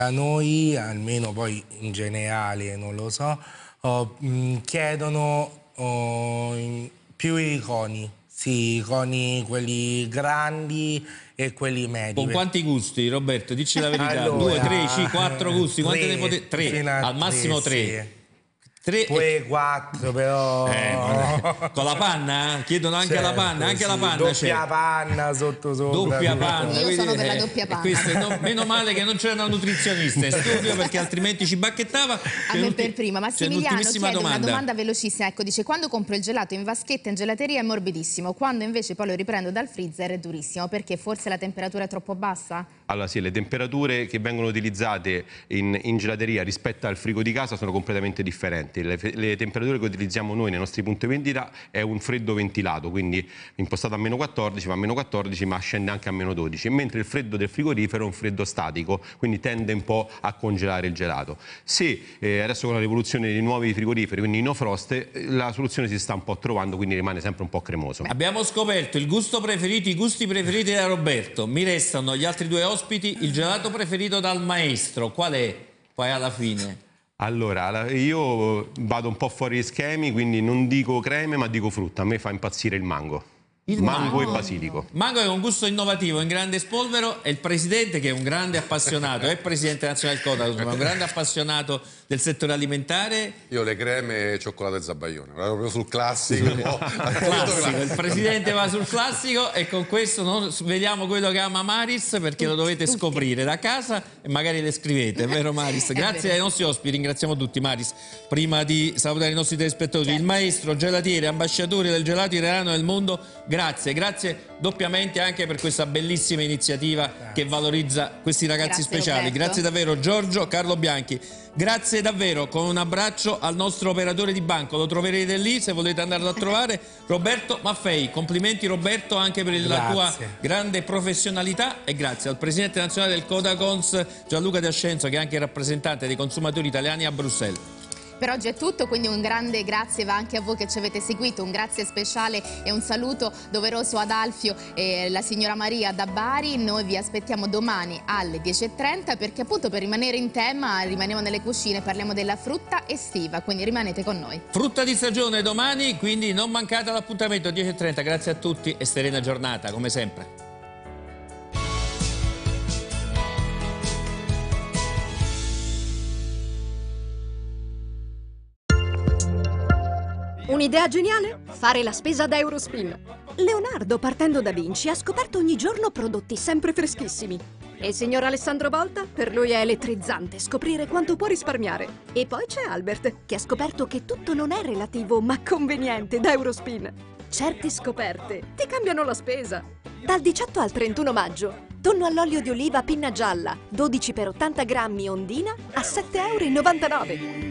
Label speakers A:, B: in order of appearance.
A: A noi, almeno poi in generale, non lo so, chiedono più i coni. Sì, i coni quelli grandi e quelli medi.
B: Con quanti gusti, Roberto? Dici la verità.
A: Allora,
B: 2, 3, 4 gusti. Quante ne potete? 3, al massimo 3.
A: Sì.
B: 3
A: poi 4 però
B: con la panna? Chiedono anche
A: certo,
B: la panna, anche
A: sì,
B: la panna
A: doppia panna sotto sopra.
B: Doppia panna.
C: Io sono per la doppia panna.
B: Questo, meno male che non c'era una nutrizionista in studio, perché altrimenti ci bacchettava.
C: A me per prima. Massimiliano chiede una domanda velocissima. Ecco, dice: quando compro il gelato in vaschetta in gelateria è morbidissimo, quando invece poi lo riprendo dal freezer è durissimo, perché forse la temperatura è troppo bassa?
D: Allora sì, le temperature che vengono utilizzate in gelateria rispetto al frigo di casa sono completamente differenti. Le temperature che utilizziamo noi nei nostri punti vendita è un freddo ventilato, quindi impostato a meno 14, va a meno 14 ma scende anche a meno 12, mentre il freddo del frigorifero è un freddo statico, quindi tende un po' a congelare il gelato. Se adesso con la rivoluzione dei nuovi frigoriferi, quindi i no frost, la soluzione si sta un po' trovando, quindi rimane sempre un po' cremoso.
B: Abbiamo scoperto i gusti preferiti da Roberto. Mi restano gli altri due ospiti. Il gelato preferito dal maestro qual è poi alla fine?
D: Allora, io vado un po' fuori gli schemi, quindi non dico creme ma dico frutta. A me fa impazzire il mango. Mango e basilico.
B: Mango è un gusto innovativo, in grande spolvero, e il presidente, che è un grande appassionato, è presidente nazionale del Codacons, ma un grande appassionato del settore alimentare.
E: Io le creme, cioccolato e zabaione, vado proprio sul classico.
B: Il presidente va sul classico, e con questo non sveliamo quello che ama Maris, perché lo dovete scoprire da casa e magari le scrivete, vero Maris? Grazie ai nostri ospiti, ringraziamo tutti. Maris, prima di salutare i nostri telespettatori, il maestro, gelatiere, ambasciatore del gelato italiano nel mondo, grazie doppiamente anche per questa bellissima iniziativa che valorizza questi ragazzi speciali.
C: Roberto.
B: Grazie davvero Giorgio Carlo Bianchi. Grazie davvero, con un abbraccio al nostro operatore di banco, lo troverete lì se volete andarlo a trovare, Roberto Maffei. Complimenti Roberto anche per la tua grande professionalità, e grazie al presidente nazionale del Codacons Gianluca De Ascenzo, che è anche rappresentante dei consumatori italiani a Bruxelles.
C: Per oggi è tutto, quindi un grande grazie va anche a voi che ci avete seguito, un grazie speciale e un saluto doveroso ad Alfio e la signora Maria da Bari. Noi vi aspettiamo domani alle 10:30, perché appunto, per rimanere in tema, rimaniamo nelle cucine, parliamo della frutta estiva, quindi rimanete con noi.
B: Frutta di stagione domani, quindi non mancate l'appuntamento 10:30. Grazie a tutti e serena giornata come sempre.
F: Un'idea geniale? Fare la spesa da Eurospin. Leonardo, partendo da Vinci, ha scoperto ogni giorno prodotti sempre freschissimi. E il signor Alessandro Volta? Per lui è elettrizzante scoprire quanto può risparmiare. E poi c'è Albert, che ha scoperto che tutto non è relativo, ma conveniente da Eurospin. Certe scoperte ti cambiano la spesa. Dal 18 al 31 maggio, tonno all'olio di oliva pinna gialla, 12 per 80 grammi Ondina a 7,99 €.